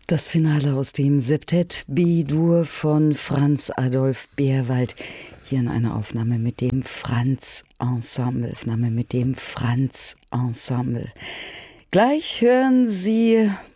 Das Finale aus dem Septett B-Dur von Franz Adolf Beerwald. Hier in einer Aufnahme mit dem Franz Ensemble. Gleich hören Sie